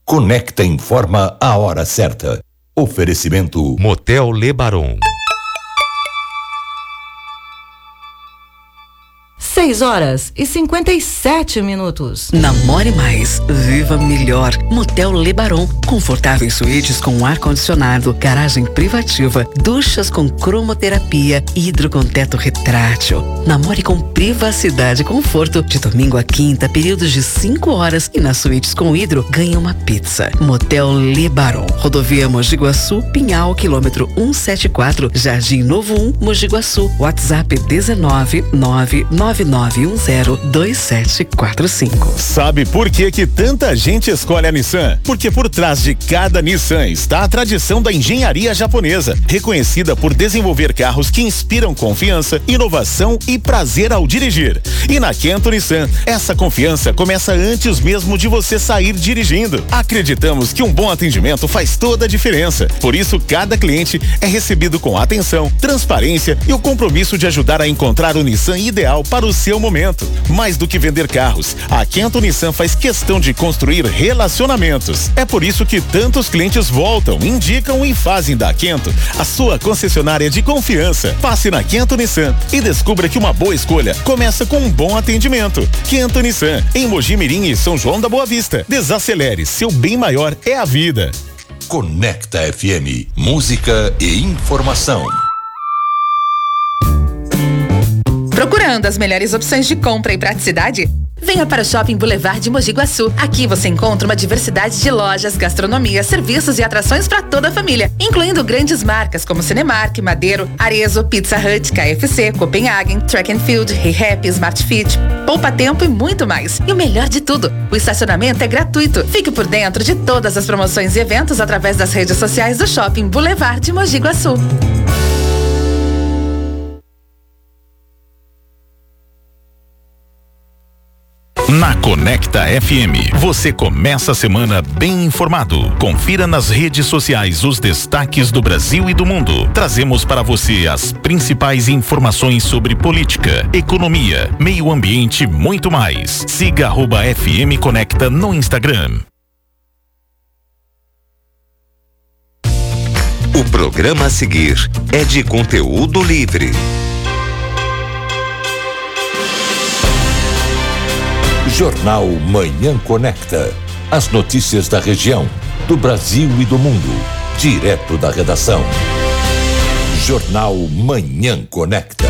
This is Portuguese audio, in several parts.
Conecta informa a hora certa. Oferecimento Motel Le Baron. 6h57. Namore mais, viva melhor. Motel Le Baron. Confortáveis suítes com ar-condicionado, garagem privativa, duchas com cromoterapia, hidro com teto retrátil. Namore com privacidade e conforto. De domingo a quinta, períodos de 5 horas. E nas suítes com hidro, ganha uma pizza. Motel Le Baron. Rodovia Mogi Guaçu, Pinhal, quilômetro 174, Jardim Novo 1, Mogi Guaçu. WhatsApp 19999102745. Sabe por que tanta gente escolhe a Nissan? Porque por trás de cada Nissan está a tradição da engenharia japonesa, reconhecida por desenvolver carros que inspiram confiança, inovação e prazer ao dirigir. E na Kento Nissan, essa confiança começa antes mesmo de você sair dirigindo. Acreditamos que um bom atendimento faz toda a diferença. Por isso, cada cliente é recebido com atenção, transparência e o compromisso de ajudar a encontrar o Nissan ideal para o seu momento. Mais do que vender carros, a Kento Nissan faz questão de construir relacionamentos. É por isso que tantos clientes voltam, indicam e fazem da Kento a sua concessionária de confiança. Passe na Kento Nissan e descubra que uma boa escolha começa com um bom atendimento. Kento Nissan, em Mogi Mirim e São João da Boa Vista. Desacelere, seu bem maior é a vida. Conecta FM, música e informação. Procurando as melhores opções de compra e praticidade? Venha para o Shopping Boulevard de Mogi Guaçu. Aqui você encontra uma diversidade de lojas, gastronomia, serviços e atrações para toda a família, incluindo grandes marcas como Cinemark, Madeiro, Arezzo, Pizza Hut, KFC, Copenhagen, Track and Field, ReHap, Smart Fit, Poupa Tempo e muito mais. E o melhor de tudo, o estacionamento é gratuito. Fique por dentro de todas as promoções e eventos através das redes sociais do Shopping Boulevard de Mogi Guaçu. Na Conecta FM, você começa a semana bem informado. Confira nas redes sociais os destaques do Brasil e do mundo. Trazemos para você as principais informações sobre política, economia, meio ambiente e muito mais. Siga @FM Conecta no Instagram. O programa a seguir é de conteúdo livre. Jornal Manhã Conecta. As notícias da região, do Brasil e do mundo. Direto da redação. Jornal Manhã Conecta.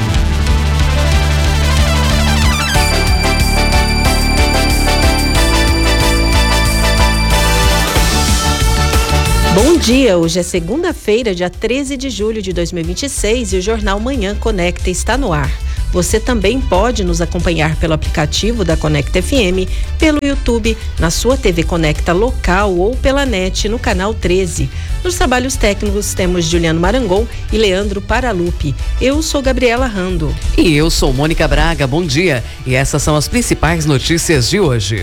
Bom dia, hoje é segunda-feira, dia 13 de julho de 2026 e o Jornal Manhã Conecta está no ar. Você também pode nos acompanhar pelo aplicativo da Conecta FM, pelo YouTube, na sua TV Conecta local ou pela NET no canal 13. Nos trabalhos técnicos temos Juliano Marangon e Leandro Paralupe. Eu sou Gabriela Rando. E eu sou Mônica Braga, bom dia. E essas são as principais notícias de hoje.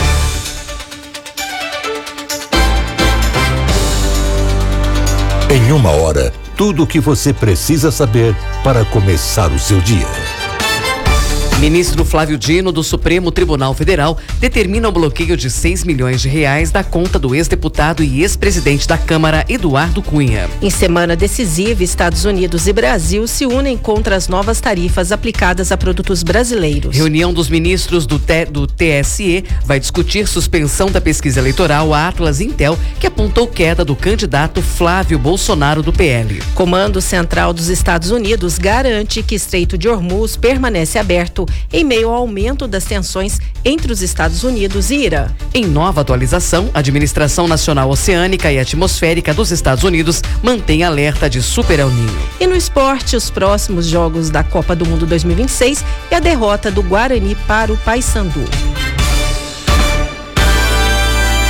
Em uma hora, tudo o que você precisa saber para começar o seu dia. Ministro Flávio Dino, do Supremo Tribunal Federal, determina o bloqueio de R$6 milhões da conta do ex-deputado e ex-presidente da Câmara, Eduardo Cunha. Em semana decisiva, Estados Unidos e Brasil se unem contra as novas tarifas aplicadas a produtos brasileiros. Reunião dos ministros do TSE vai discutir suspensão da pesquisa eleitoral Atlas Intel, que apontou queda do candidato Flávio Bolsonaro, do PL. Comando Central dos Estados Unidos garante que Estreito de Hormuz permanece aberto em meio ao aumento das tensões entre os Estados Unidos e Irã. Em nova atualização, a Administração Nacional Oceânica e Atmosférica dos Estados Unidos mantém alerta de Super El Niño. E no esporte, os próximos jogos da Copa do Mundo 2026 e a derrota do Guarani para o Paysandu.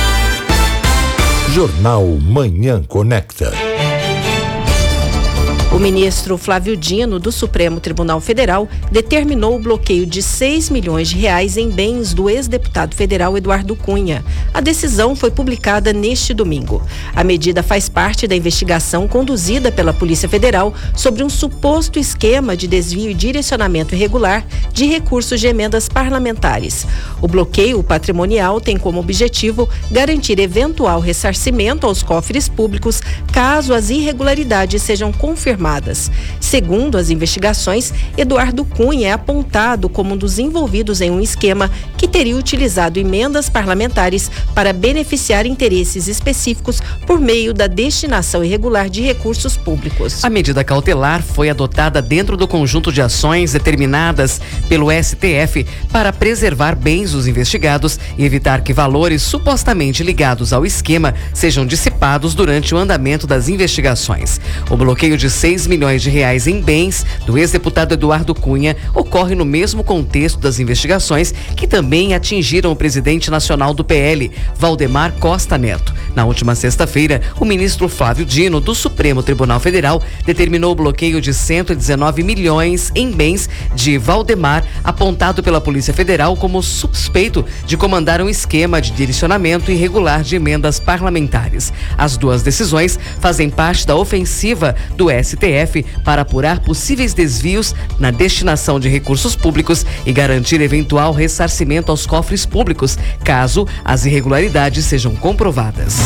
Jornal Manhã Conecta. O ministro Flávio Dino, do Supremo Tribunal Federal, determinou o bloqueio de 6 milhões de reais em bens do ex-deputado federal Eduardo Cunha. A decisão foi publicada neste domingo. A medida faz parte da investigação conduzida pela Polícia Federal sobre um suposto esquema de desvio e direcionamento irregular de recursos de emendas parlamentares. O bloqueio patrimonial tem como objetivo garantir eventual ressarcimento aos cofres públicos caso as irregularidades sejam confirmadas. Segundo as investigações, Eduardo Cunha é apontado como um dos envolvidos em um esquema que teria utilizado emendas parlamentares para beneficiar interesses específicos por meio da destinação irregular de recursos públicos. A medida cautelar foi adotada dentro do conjunto de ações determinadas pelo STF para preservar bens dos investigados e evitar que valores supostamente ligados ao esquema sejam dissipados durante o andamento das investigações. O bloqueio de 6 milhões de reais em bens do ex-deputado Eduardo Cunha ocorre no mesmo contexto das investigações que também atingiram o presidente nacional do PL, Valdemar Costa Neto. Na última sexta-feira, o ministro Flávio Dino, do Supremo Tribunal Federal, determinou o bloqueio de 119 milhões em bens de Valdemar, apontado pela Polícia Federal como suspeito de comandar um esquema de direcionamento irregular de emendas parlamentares. As duas decisões fazem parte da ofensiva do STF para apurar possíveis desvios na destinação de recursos públicos e garantir eventual ressarcimento aos cofres públicos, caso as irregularidades sejam comprovadas.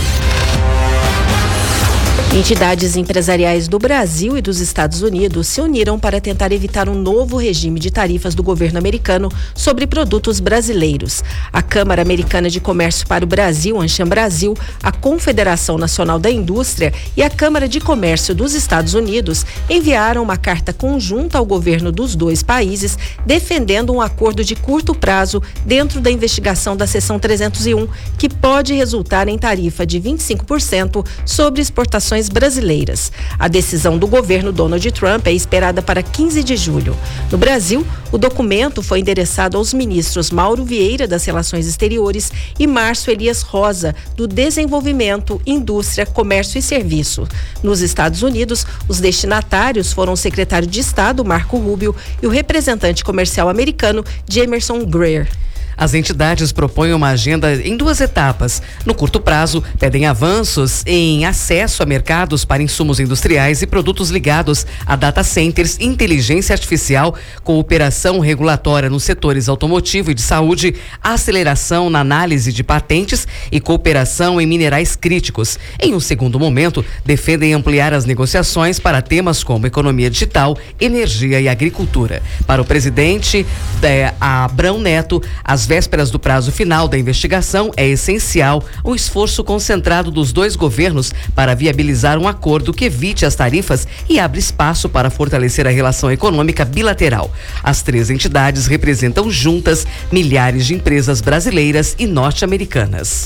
Entidades empresariais do Brasil e dos Estados Unidos se uniram para tentar evitar um novo regime de tarifas do governo americano sobre produtos brasileiros. A Câmara Americana de Comércio para o Brasil, AmCham Brasil, a Confederação Nacional da Indústria e a Câmara de Comércio dos Estados Unidos enviaram uma carta conjunta ao governo dos dois países, defendendo um acordo de curto prazo dentro da investigação da Seção 301, que pode resultar em tarifa de 25% sobre exportações brasileiras. A decisão do governo Donald Trump é esperada para 15 de julho. No Brasil, o documento foi endereçado aos ministros Mauro Vieira, das Relações Exteriores, e Márcio Elias Rosa, do Desenvolvimento, Indústria, Comércio e Serviço. Nos Estados Unidos, os destinatários foram o secretário de Estado, Marco Rubio, e o representante comercial americano, Jamerson Greer. As entidades propõem uma agenda em 2 etapas. No curto prazo, pedem avanços em acesso a mercados para insumos industriais e produtos ligados a data centers, inteligência artificial, cooperação regulatória nos setores automotivo e de saúde, aceleração na análise de patentes e cooperação em minerais críticos. Em um segundo momento, defendem ampliar as negociações para temas como economia digital, energia e agricultura. Para o presidente Abrão Neto, às vésperas do prazo final da investigação, é essencial o esforço concentrado dos dois governos para viabilizar um acordo que evite as tarifas e abra espaço para fortalecer a relação econômica bilateral. As 3 entidades representam juntas milhares de empresas brasileiras e norte-americanas.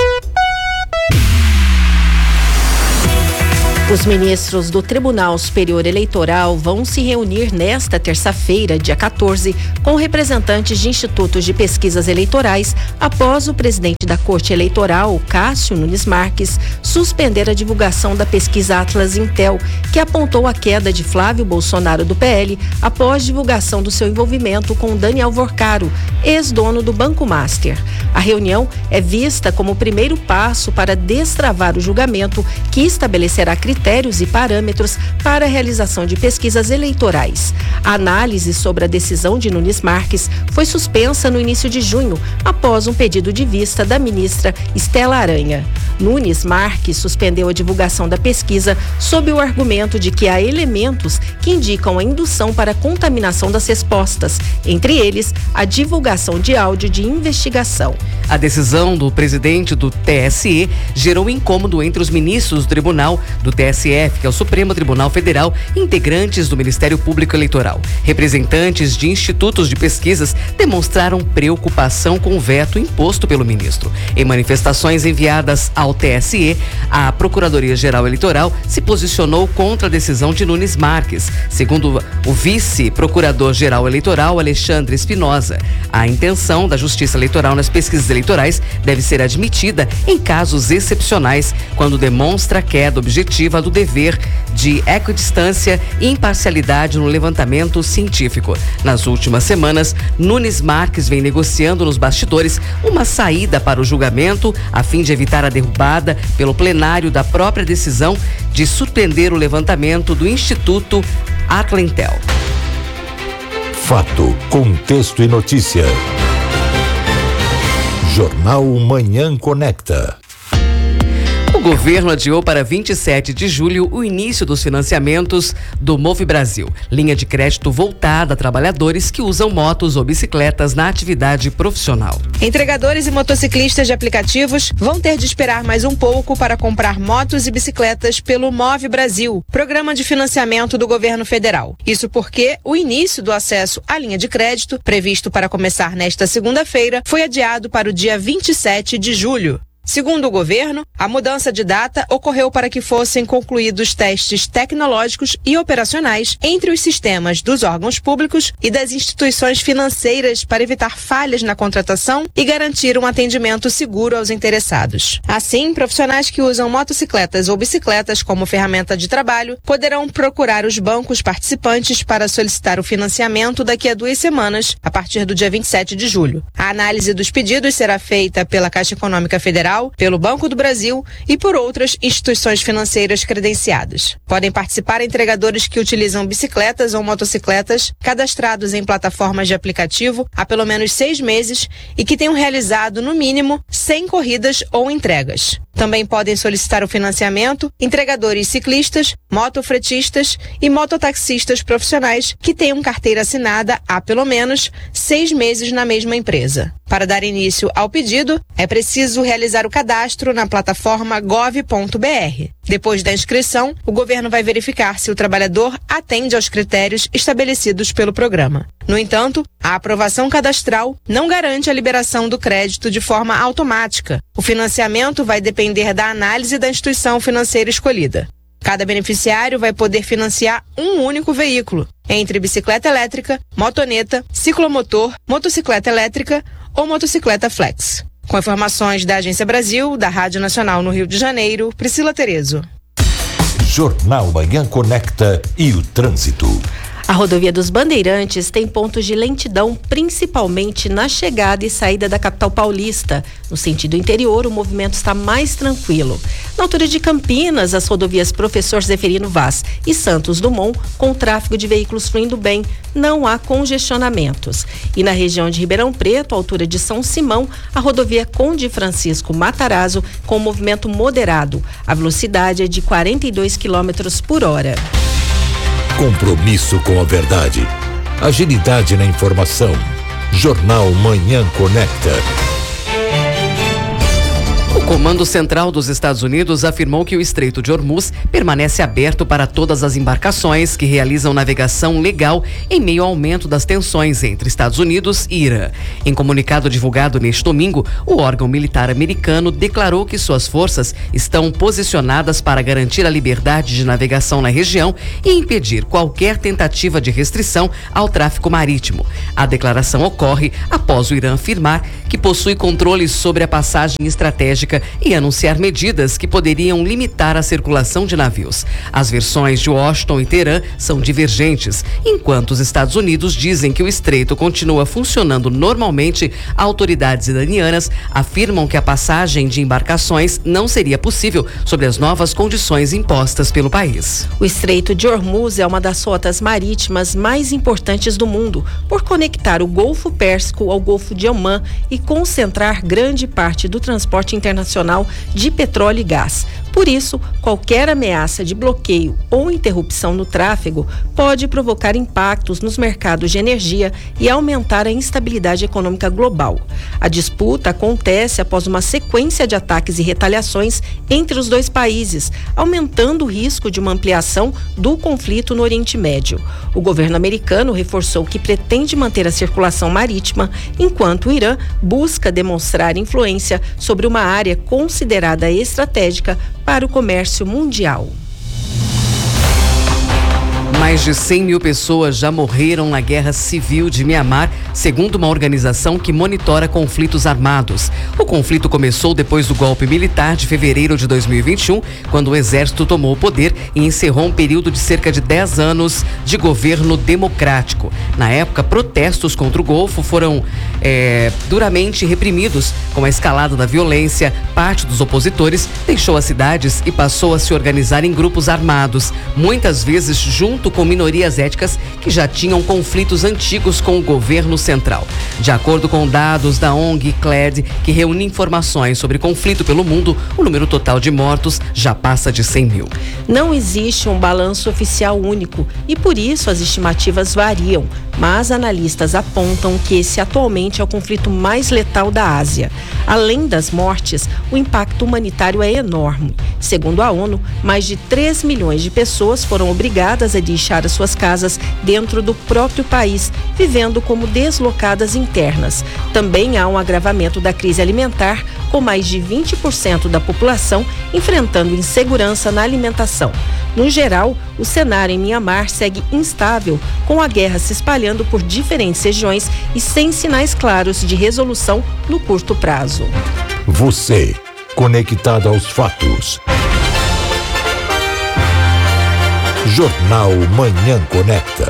Os ministros do Tribunal Superior Eleitoral vão se reunir nesta terça-feira, dia 14, com representantes de institutos de pesquisas eleitorais após o presidente da Corte Eleitoral, Cássio Nunes Marques, suspender a divulgação da pesquisa Atlas Intel, que apontou a queda de Flávio Bolsonaro do PL após divulgação do seu envolvimento com Daniel Vorcaro, ex-dono do Banco Master. A reunião é vista como o primeiro passo para destravar o julgamento que estabelecerá critérios e parâmetros para a realização de pesquisas eleitorais. A análise sobre a decisão de Nunes Marques foi suspensa no início de junho, após um pedido de vista da ministra Estela Aranha. Nunes Marques suspendeu a divulgação da pesquisa sob o argumento de que há elementos que indicam a indução para a contaminação das respostas, entre eles a divulgação de áudio de investigação. A decisão do presidente do TSE gerou incômodo entre os ministros do tribunal do TSF, que é o Supremo Tribunal Federal, integrantes do Ministério Público Eleitoral. Representantes de institutos de pesquisas demonstraram preocupação com o veto imposto pelo ministro. Em manifestações enviadas ao TSE, a Procuradoria-Geral Eleitoral se posicionou contra a decisão de Nunes Marques. Segundo o vice-procurador-geral eleitoral, Alexandre Espinosa, a intenção da Justiça Eleitoral nas pesquisas eleitorais deve ser admitida em casos excepcionais, quando demonstra queda objetiva do dever de equidistância e imparcialidade no levantamento científico. Nas últimas semanas, Nunes Marques vem negociando nos bastidores uma saída para o julgamento, a fim de evitar a derrubada pelo plenário da própria decisão de suspender o levantamento do Instituto Atlentel. Fato, contexto e notícia. Jornal Manhã Conecta. O governo adiou para 27 de julho o início dos financiamentos do Move Brasil, linha de crédito voltada a trabalhadores que usam motos ou bicicletas na atividade profissional. Entregadores e motociclistas de aplicativos vão ter de esperar mais um pouco para comprar motos e bicicletas pelo Move Brasil, programa de financiamento do governo federal. Isso porque o início do acesso à linha de crédito, previsto para começar nesta segunda-feira, foi adiado para o dia 27 de julho. Segundo o governo, a mudança de data ocorreu para que fossem concluídos testes tecnológicos e operacionais entre os sistemas dos órgãos públicos e das instituições financeiras para evitar falhas na contratação e garantir um atendimento seguro aos interessados. Assim, profissionais que usam motocicletas ou bicicletas como ferramenta de trabalho poderão procurar os bancos participantes para solicitar o financiamento daqui a 2 semanas, a partir do dia 27 de julho. A análise dos pedidos será feita pela Caixa Econômica Federal, pelo Banco do Brasil e por outras instituições financeiras credenciadas. Podem participar entregadores que utilizam bicicletas ou motocicletas cadastrados em plataformas de aplicativo há pelo menos 6 meses e que tenham realizado, no mínimo, 100 corridas ou entregas. Também podem solicitar o financiamento entregadores ciclistas, motofretistas e mototaxistas profissionais que tenham carteira assinada há pelo menos 6 meses na mesma empresa. Para dar início ao pedido, é preciso realizar o cadastro na plataforma gov.br. Depois da inscrição, o governo vai verificar se o trabalhador atende aos critérios estabelecidos pelo programa. No entanto, a aprovação cadastral não garante a liberação do crédito de forma automática. O financiamento vai depender da análise da instituição financeira escolhida. Cada beneficiário vai poder financiar um único veículo, entre bicicleta elétrica, motoneta, ciclomotor, motocicleta elétrica ou motocicleta flex. Com informações da Agência Brasil, da Rádio Nacional no Rio de Janeiro, Priscila Terezo. Jornal Manhã Conecta e o trânsito. A rodovia dos Bandeirantes tem pontos de lentidão, principalmente na chegada e saída da capital paulista. No sentido interior, o movimento está mais tranquilo. Na altura de Campinas, as rodovias Professor Zeferino Vaz e Santos Dumont, com o tráfego de veículos fluindo bem, não há congestionamentos. E na região de Ribeirão Preto, à altura de São Simão, a rodovia Conde Francisco Matarazzo, com movimento moderado. A velocidade é de 42 km por hora. Compromisso com a verdade. Agilidade na informação. Jornal Manhã Conecta. O Comando Central dos Estados Unidos afirmou que o Estreito de Hormuz permanece aberto para todas as embarcações que realizam navegação legal em meio ao aumento das tensões entre Estados Unidos e Irã. Em comunicado divulgado neste domingo, o órgão militar americano declarou que suas forças estão posicionadas para garantir a liberdade de navegação na região e impedir qualquer tentativa de restrição ao tráfico marítimo. A declaração ocorre após o Irã afirmar que possui controle sobre a passagem estratégica e anunciar medidas que poderiam limitar a circulação de navios. As versões de Washington e Teherã são divergentes. Enquanto os Estados Unidos dizem que o estreito continua funcionando normalmente, autoridades iranianas afirmam que a passagem de embarcações não seria possível sob as novas condições impostas pelo país. O Estreito de Hormuz é uma das rotas marítimas mais importantes do mundo, por conectar o Golfo Pérsico ao Golfo de Omã e concentrar grande parte do transporte internacional de petróleo e gás. Por isso, qualquer ameaça de bloqueio ou interrupção no tráfego pode provocar impactos nos mercados de energia e aumentar a instabilidade econômica global. A disputa acontece após uma sequência de ataques e retaliações entre os dois países, aumentando o risco de uma ampliação do conflito no Oriente Médio. O governo americano reforçou que pretende manter a circulação marítima, enquanto o Irã busca demonstrar influência sobre uma área considerada estratégica para o comércio mundial. Mais de 100 mil pessoas já morreram na Guerra Civil de Mianmar, segundo uma organização que monitora conflitos armados. O conflito começou depois do golpe militar de fevereiro de 2021, quando o exército tomou o poder e encerrou um período de cerca de 10 anos de governo democrático. Na época, protestos contra o Golfo foram duramente reprimidos. Com a escalada da violência, parte dos opositores deixou as cidades e passou a se organizar em grupos armados, muitas vezes junto com minorias étnicas que já tinham conflitos antigos com o governo central. De acordo com dados da ONG CLED, que reúne informações sobre conflito pelo mundo, o número total de mortos já passa de 100 mil. Não existe um balanço oficial único e por isso as estimativas variam, mas analistas apontam que esse atualmente é o conflito mais letal da Ásia. Além das mortes, o impacto humanitário é enorme. Segundo a ONU, mais de 3 milhões de pessoas foram obrigadas a deixar as suas casas dentro do próprio país, vivendo como deslocadas internas. Também há um agravamento da crise alimentar, com mais de 20% da população enfrentando insegurança na alimentação. No geral, o cenário em Mianmar segue instável, com a guerra se espalhando por diferentes regiões e sem sinais claros de resolução no curto prazo. Você, conectado aos fatos. Jornal Manhã Conecta.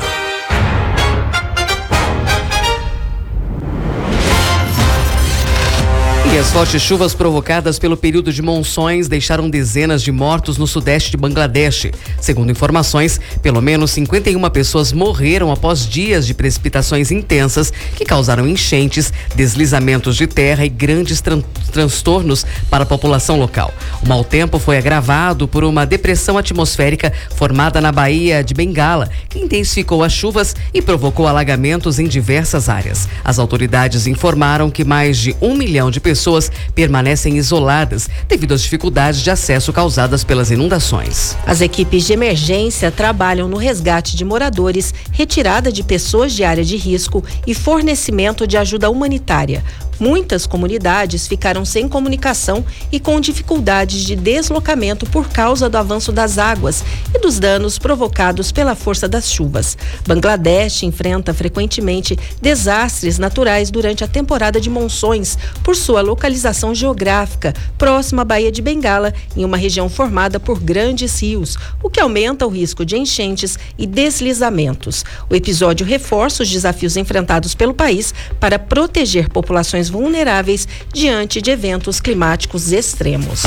E as fortes chuvas provocadas pelo período de monções deixaram dezenas de mortos no sudeste de Bangladesh. Segundo informações, pelo menos 51 pessoas morreram após dias de precipitações intensas que causaram enchentes, deslizamentos de terra e grandes transtornos para a população local. O mau tempo foi agravado por uma depressão atmosférica formada na Baía de Bengala, que intensificou as chuvas e provocou alagamentos em diversas áreas. As autoridades informaram que mais de 1 milhão de pessoas permanecem isoladas devido às dificuldades de acesso causadas pelas inundações. As equipes de emergência trabalham no resgate de moradores, retirada de pessoas de área de risco e fornecimento de ajuda humanitária. Muitas comunidades ficaram sem comunicação e com dificuldades de deslocamento por causa do avanço das águas e dos danos provocados pela força das chuvas. Bangladesh enfrenta frequentemente desastres naturais durante a temporada de monções, por sua localização geográfica, próxima à Baía de Bengala, em uma região formada por grandes rios, o que aumenta o risco de enchentes e deslizamentos. O episódio reforça os desafios enfrentados pelo país para proteger populações vulneráveis diante de eventos climáticos extremos.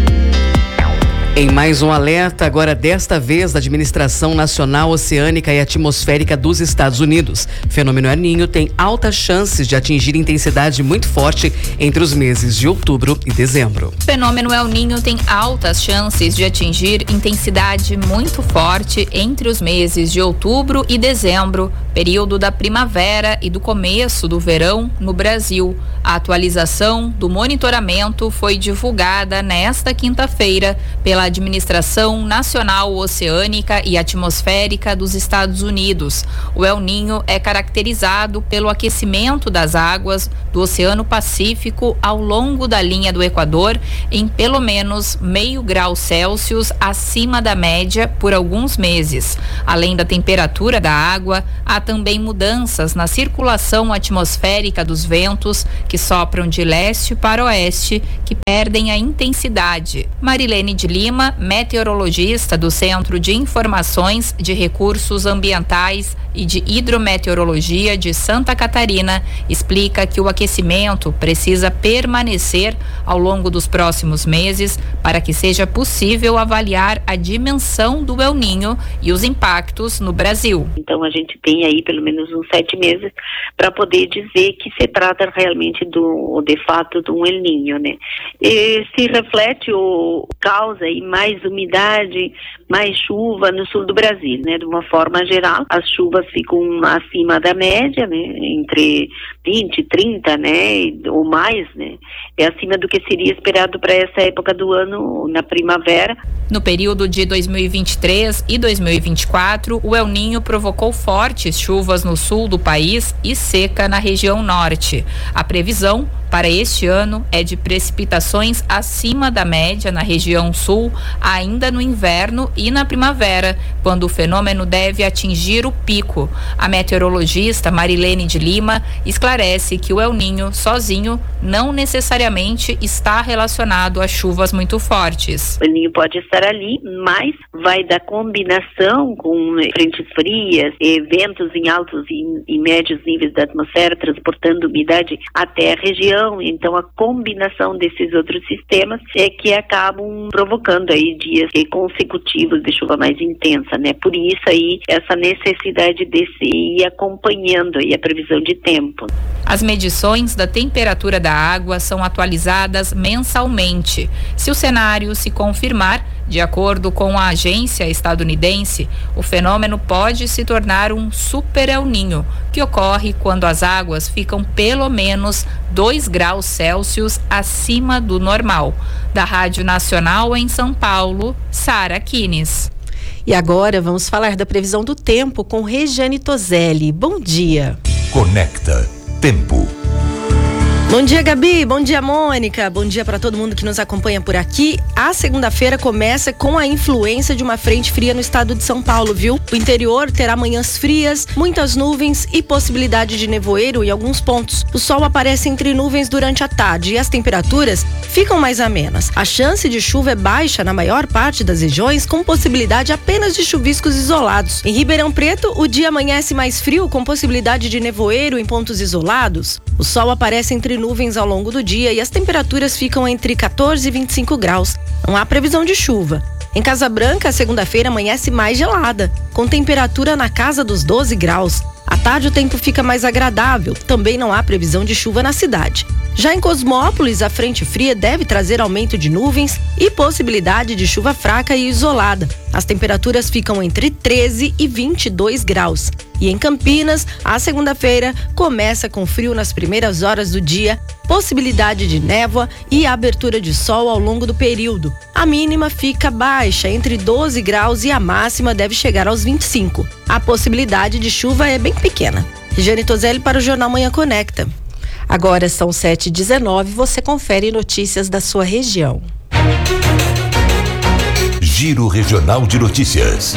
Em mais um alerta, agora desta vez da Administração Nacional Oceânica e Atmosférica dos Estados Unidos. O fenômeno El Niño tem altas chances de atingir intensidade muito forte entre os meses de outubro e dezembro. O fenômeno El Niño tem altas chances de atingir intensidade muito forte entre os meses de outubro e dezembro, período da primavera e do começo do verão no Brasil. A atualização do monitoramento foi divulgada nesta quinta-feira pela Administração Nacional Oceânica e Atmosférica dos Estados Unidos. O El Niño é caracterizado pelo aquecimento das águas do Oceano Pacífico ao longo da linha do Equador em pelo menos meio grau Celsius acima da média por alguns meses. Além da temperatura da água, há também mudanças na circulação atmosférica dos ventos que sopram de leste para oeste, que perdem a intensidade. Marilene de Lima, meteorologista do Centro de Informações de Recursos Ambientais e de Hidrometeorologia de Santa Catarina, explica que o aquecimento precisa permanecer ao longo dos próximos meses para que seja possível avaliar a dimensão do El Niño e os impactos no Brasil. Então a gente tem aí pelo menos uns 7 meses para poder dizer que se trata realmente de fato de um El Niño, né? E se reflete ou causa aí mais umidade, mais chuva no sul do Brasil, né? De uma forma geral, as chuvas ficam acima da média, né? Entre 20, 30, né? Ou mais, né? É acima do que seria esperado para essa época do ano, na primavera. No período de 2023 e 2024, o El Niño provocou fortes chuvas no sul do país e seca na região norte. A previsão para este ano é de precipitações acima da média na região sul, ainda no inverno e na primavera, quando o fenômeno deve atingir o pico. A meteorologista Marilene de Lima esclarece que o El Niño sozinho não necessariamente está relacionado a chuvas muito fortes. O El Niño pode estar ali, mas vai da combinação com frentes frias, ventos em altos e médios níveis da atmosfera, transportando umidade até a região. Então a combinação desses outros sistemas é que acabam provocando aí dias consecutivos de chuva mais intensa, né? Por isso aí essa necessidade de se ir acompanhando aí a previsão de tempo. As medições da temperatura da água são atualizadas mensalmente. Se o cenário se confirmar, de acordo com a agência estadunidense, o fenômeno pode se tornar um super El Niño, que ocorre quando as águas ficam pelo menos 2 graus Celsius acima do normal. Da Rádio Nacional em São Paulo, Sara Kines. E agora vamos falar da previsão do tempo com Regiane Toselli. Bom dia. Conecta Tempo. Bom dia, Gabi. Bom dia, Mônica. Bom dia para todo mundo que nos acompanha por aqui. A segunda-feira começa com a influência de uma frente fria no estado de São Paulo, viu? O interior terá manhãs frias, muitas nuvens e possibilidade de nevoeiro em alguns pontos. O sol aparece entre nuvens durante a tarde e as temperaturas ficam mais amenas. A chance de chuva é baixa na maior parte das regiões, com possibilidade apenas de chuviscos isolados. Em Ribeirão Preto, o dia amanhece mais frio, com possibilidade de nevoeiro em pontos isolados. O sol aparece entre nuvens ao longo do dia e as temperaturas ficam entre 14 e 25 graus. Não há previsão de chuva. Em Casa Branca, a segunda-feira amanhece mais gelada, com temperatura na casa dos 12 graus. À tarde o tempo fica mais agradável, também não há previsão de chuva na cidade. Já em Cosmópolis, a frente fria deve trazer aumento de nuvens e possibilidade de chuva fraca e isolada. As temperaturas ficam entre 13 e 22 graus. E em Campinas, a segunda-feira começa com frio nas primeiras horas do dia, possibilidade de névoa e abertura de sol ao longo do período. A mínima fica baixa, entre 12 graus, e a máxima deve chegar aos 25. A possibilidade de chuva é bem pequena. Regiane Toselli para o Jornal Manhã Conecta. Agora são 7h19, você confere notícias da sua região. Giro Regional de Notícias.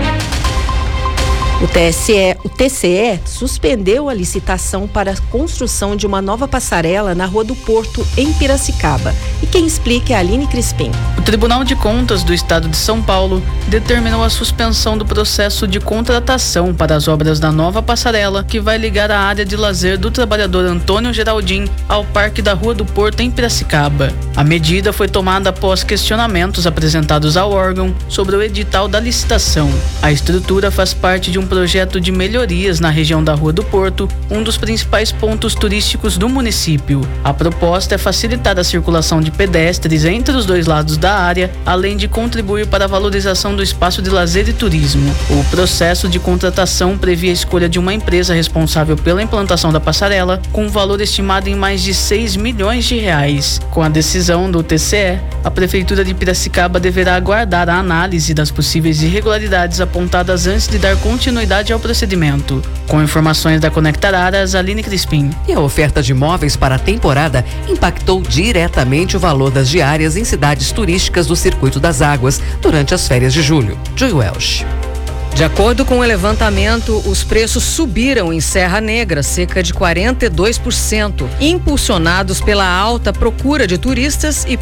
O TCE suspendeu a licitação para a construção de uma nova passarela na Rua do Porto, em Piracicaba. E quem explica é a Aline Crispim. O Tribunal de Contas do Estado de São Paulo determinou a suspensão do processo de contratação para as obras da nova passarela, que vai ligar a área de lazer do trabalhador Antônio Geraldim ao Parque da Rua do Porto, em Piracicaba. A medida foi tomada após questionamentos apresentados ao órgão sobre o edital da licitação. A estrutura faz parte de um projeto de melhorias na região da Rua do Porto, um dos principais pontos turísticos do município. A proposta é facilitar a circulação de pedestres entre os dois lados da área, além de contribuir para a valorização do espaço de lazer e turismo. O processo de contratação previa a escolha de uma empresa responsável pela implantação da passarela, com um valor estimado em mais de 6 milhões de reais. Com a decisão do TCE, a Prefeitura de Piracicaba deverá aguardar a análise das possíveis irregularidades apontadas antes de dar continuidade ao procedimento. Com informações da Conecta Araras, Aline Crispim. E a oferta de imóveis para a temporada impactou diretamente o valor das diárias em cidades turísticas do Circuito das Águas durante as férias de julho. Joy Welsh. De acordo com o levantamento, os preços subiram em Serra Negra, cerca de 42%, impulsionados pela alta procura de turistas e